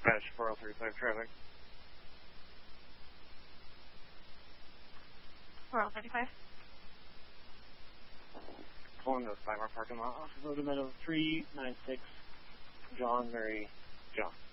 Spanish 4035 traffic. 4035. Pulling to the Skybar parking lot off of Road to Meadow 396, John, Mary, John.